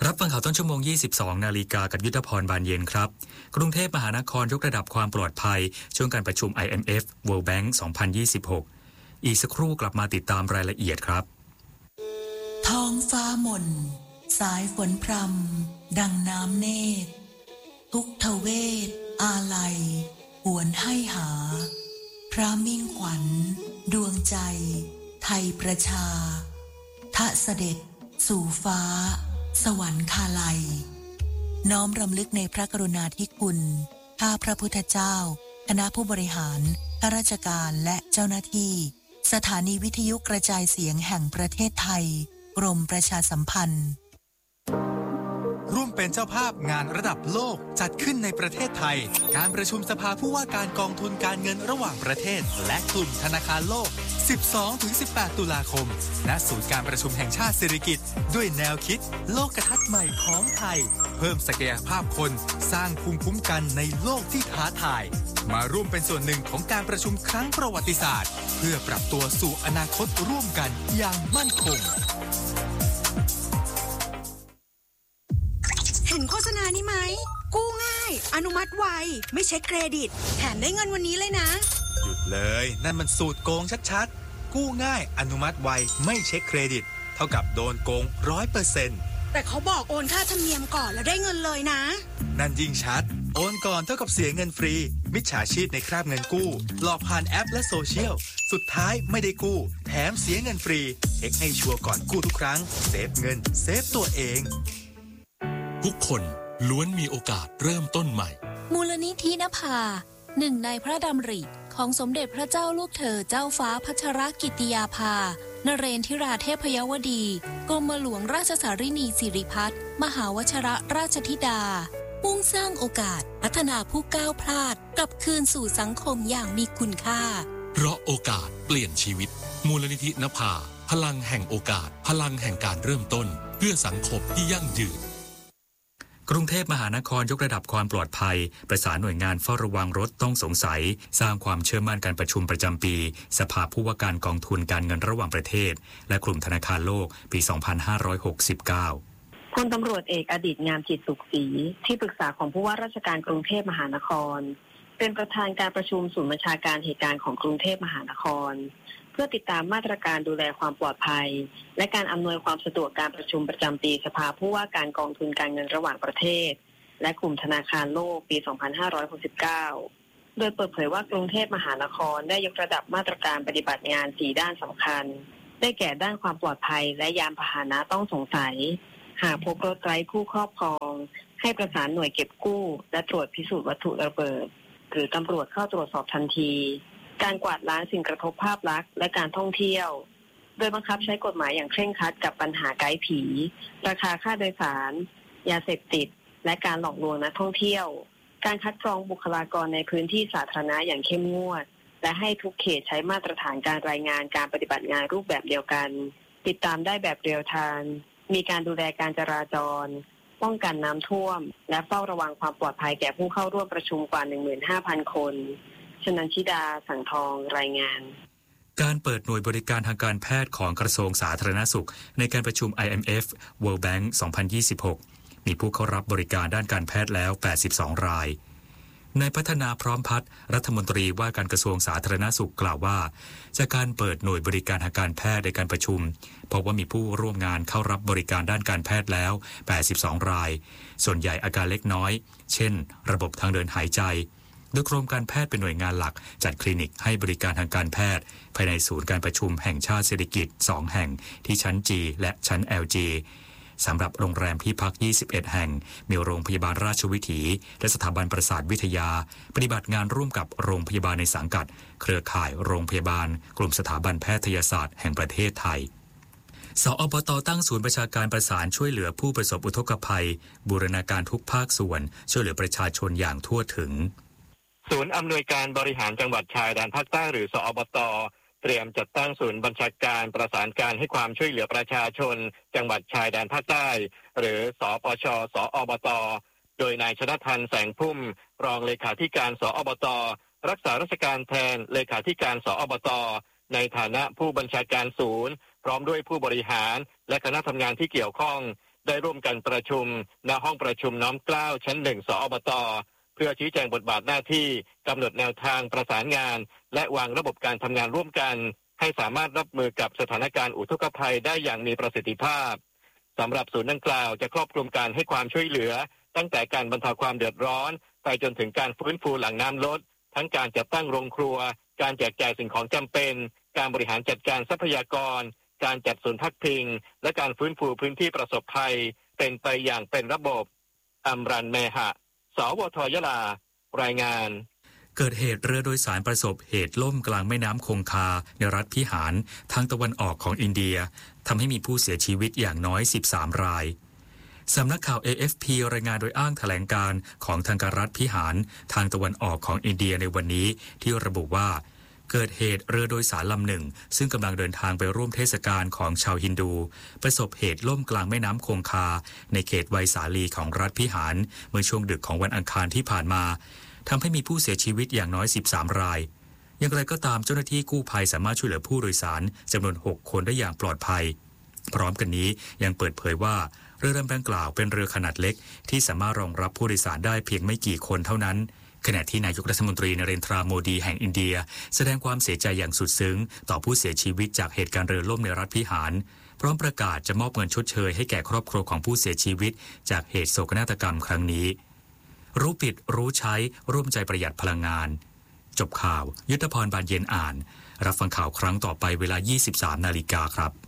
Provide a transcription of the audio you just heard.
รับฟังข่าวต้นชั่วโมง 22 นาฬิกากับยุทธพรบานเย็นครับกรุงเทพมหานครยกระดับความปลอดภัยช่วงการประชุม IMF World Bank 2026 อีกสักครู่กลับมาติดตามรายละเอียดครับท้องฟ้าหม่นสายฝนพรำดังน้ำเนตรทุกทเวทอาลัยหวนให้หาพระมิ่งขวัญดวงใจไทยประชาทะเสด็จสู่ฟ้าสวรรคาลัยน้อมรำลึกในพระกรุณาธิคุณข้าพระพุทธเจ้าคณะผู้บริหารข้าราชการและเจ้าหน้าที่สถานีวิทยุกระจายเสียงแห่งประเทศไทยกรมประชาสัมพันธ์ร่วมเป็นเจ้าภาพงานระดับโลกจัดขึ้นในประเทศไทยการประชุมสภาผู้ว่าการกองทุนการเงินระหว่างประเทศและกลุ่มธนาคารโลก 12-18 ตุลาคมณศูนย์การประชุมแห่งชาติสิริกิติ์ด้วยแนวคิดโลกทัศน์ใหม่ของไทยเพิ่มศักยภาพคนสร้างภูมิคุ้มกันในโลกที่ท้าทายมาร่วมเป็นส่วนหนึ่งของการประชุมครั้งประวัติศาสตร์เพื่อปรับตัวสู่อนาคตร่วมกันอย่างมั่นคงเห็นโฆษณานี้ไหมกู้ง่ายอนุมัติไวไม่เช็คเครดิตแถมได้เงินวันนี้เลยนะหยุดเลยนั่นมันสูตรโกงชัดๆกู้ง่ายอนุมัติไวไม่เช็คเครดิตเท่ากับโดนโกง 100% แต่เขาบอกโอนค่าธรรมเนียมก่อนแล้วได้เงินเลยนะนั่นยิ่งชัดโอนก่อนเท่ากับเสียเงินฟรีมิจฉาชีพในคราบเงินกู้หลอกผ่านแอปและโซเชียลสุดท้ายไม่ได้กู้แถมเสียเงินฟรีเช็คให้ชัวร์ก่อนกู้ทุกครั้งเซฟเงินเซฟตัวเองทุกคนล้วนมีโอกาสเริ่มต้นใหม่มูลนิธินภาหนึ่งในพระดำริของสมเด็จพระเจ้าลูกเธอเจ้าฟ้าพัชรกิติยาภานเรนทิราเทพยวดีกรมหลวงราชสารินีสิริพัฒน์มหาวชิรราชธิดามุ่งสร้างโอกาสพัฒนาผู้ก้าวพลาดกลับคืนสู่สังคมอย่างมีคุณค่าเพราะโอกาสเปลี่ยนชีวิตมูลนิธินภาพลังแห่งโอกาสพลังแห่งการเริ่มต้นเพื่อสังคมที่ยั่งยืนกรุงเทพมหานครยกระดับความปลอดภัยประสานหน่วยงานเฝ้าระวังรถต้องสงสัยสร้างความเชื่อมั่นการประชุมประจำปีสภาผู้ว่าการกองทุนการเงินระหว่างประเทศและกลุ่มธนาคารโลกปี 2569 พลตำรวจเอกอดิษฐ์งามจิตสุขศรีที่ปรึกษาของผู้ว่าราชการกรุงเทพมหานครเป็นประธานการประชุมศูนย์บัญชาการเหตุการณ์ของกรุงเทพมหานครเพื่อติดตามมาตรการดูแลความปลอดภัยและการอำนวยความสะดวกการประชุมประจำปีสภาผู้ว่าการกองทุนการเงินระหว่างประเทศและกลุ่มธนาคารโลกปี 2569 โดยเปิดเผยว่ากรุงเทพมหานครได้ยกระดับมาตรการปฏิบัติงาน4ด้านสำคัญได้แก่ด้านความปลอดภัยและยานพาหนะต้องสงสัยหากพบรถไร้ผู้ครอบครองให้ประสานหน่วยเก็บกู้และตรวจพิสูจน์วัตถุระเบิดหรือตำรวจเข้าตรวจสอบทันทีการกวาดล้างสิ่งกระทบภาพลักษณ์และการท่องเที่ยวโดยบังคับใช้กฎหมายอย่างเคร่งครัดกับปัญหาไกด์ผีราคาค่าโดยสารยาเสพติดและการหลอกลวงนักท่องเที่ยวการคัดกรองบุคลากรในพื้นที่สาธารณะอย่างเข้มงวดและให้ทุกเขตใช้มาตรฐานการรายงานการปฏิบัติงานรูปแบบเดียวกันติดตามได้แบบเรียลไทม์มีการดูแลการจราจรป้องกันน้ำท่วมและเฝ้าระวังความปลอดภัยแก่ผู้เข้าร่วมประชุมกว่า 15,000 คนชนันชิดาสังทองรายงานการเปิดหน่วยบริการทางการแพทย์ของกระทรวงสาธารณสุขในการประชุม IMF World Bank 2026 มีผู้เข้ารับบริการด้านการแพทย์แล้ว82รายนายพัฒนาพร้อมพัฒน์รัฐมนตรีว่าการกระทรวงสาธารณสุขกล่าวว่าจากการเปิดหน่วยบริการทางการแพทย์ในการประชุมพบว่ามีผู้ร่วมงานเข้ารับบริการด้านการแพทย์แล้ว82รายส่วนใหญ่อาการเล็กน้อยเช่นระบบทางเดินหายใจโดยกรมการแพทย์เป็นหน่วยงานหลักจัดคลินิกให้บริการทางการแพทย์ภายในศูนย์การประชุมแห่งชาติเศรษฐกิจ2แห่งที่ชั้น G และชั้น LG สำหรับโรงแรมที่พัก21แห่งมีโรงพยาบาลราชวิถีและสถาบันประสาทวิทยาปฏิบัติงานร่วมกับโรงพยาบาลในสังกัดเครือข่ายโรงพยาบาลกลุ่มสถาบันแพทยศาสตร์แห่งประเทศไทยสอบต.ตั้งศูนย์ประชาการประสานช่วยเหลือผู้ประสบอุทกภัยบูรณาการทุกภาคส่วนช่วยเหลือประชาชนอย่างทั่วถึงศูนย์อำนวยการบริหารจังหวัดชายแดนภาคใต้หรือสอบต.เตรียมจัดตั้งศูนย์บัญชาการประสานการให้ความช่วยเหลือประชาชนจังหวัดชายแดนภาคใต้หรือสปช.สอบต.โดยนายชนทันแสงพุ่มรองเลขาธิการสอบต.รักษาราชการแทนเลขาธิการสอบต.ในฐานะผู้บัญชาการศูนย์พร้อมด้วยผู้บริหารและคณะทำงานที่เกี่ยวข้องได้ร่วมกันประชุมณห้องประชุมน้อมเกล้าชั้น 1 สอบต.เพื่อชี้แจงบทบาทหน้าที่กำหนดแนวทางประสานงานและวางระบบการทำงานร่วมกันให้สามารถรับมือกับสถานการณ์อุทกภัยได้อย่างมีประสิทธิภาพสำหรับศูนย์ดังกล่าวจะครอบคลุมการให้ความช่วยเหลือตั้งแต่การบรรเทาความเดือดร้อนไปจนถึงการฟื้นฟูหลังน้ำลดทั้งการจัดตั้งโรงครัวการแจกจ่ายสิ่งของจำเป็นการบริหารจัดการทรัพยากรการจัดศูนย์พักพิงและการฟื้นฟูพื้นที่ประสบภัยเป็นไปอย่างเป็นระบบอัมรันเมหะสวทยะลารายงานเกิดเหตุเรือโดยสารประสบเหตุล่มกลางแม่น้ำคงคาในรัฐพิหารทางตะวันออกของอินเดียทำให้มีผู้เสียชีวิตอย่างน้อย13รายสำนักข่าว AFP รายงานโดยอ้างแถลงการของทางการรัฐพิหารทางตะวันออกของอินเดียในวันนี้ที่ระบุว่าเกิดเหตุเรือโดยสารลำหนึ่งซึ่งกำลังเดินทางไปร่วมเทศกาลของชาวฮินดูประสบเหตุล่มกลางแม่น้ำคงคาในเขตไวสาลีของรัฐพิหารเมื่อช่วงดึกของวันอังคารที่ผ่านมาทำให้มีผู้เสียชีวิตอย่างน้อย13รายอย่างไรก็ตามเจ้าหน้าที่กู้ภัยสามารถช่วยเหลือผู้โดยสารจำนวน6คนได้อย่างปลอดภัยพร้อมกันนี้ยังเปิดเผยว่าเรือลำดังกล่าวเป็นเรือขนาดเล็กที่สามารถรองรับผู้โดยสารได้เพียงไม่กี่คนเท่านั้นขณะที่นายกรัฐมนตรีนเรนทราโมดีแห่งอินเดียแสดงความเสียใจอย่างสุดซึ้งต่อผู้เสียชีวิตจากเหตุการณ์เรือล่มในรัฐพิหารพร้อมประกาศจะมอบเงินชดเชยให้แก่ครอบครัวของผู้เสียชีวิตจากเหตุโศกนาฏกรรมครั้งนี้รู้ปิดรู้ใช้ร่วมใจประหยัดพลังงานจบข่าวยุทธพรบานเย็นอ่านรับฟังข่าวครั้งต่อไปเวลา 23 นาฬิกาครับ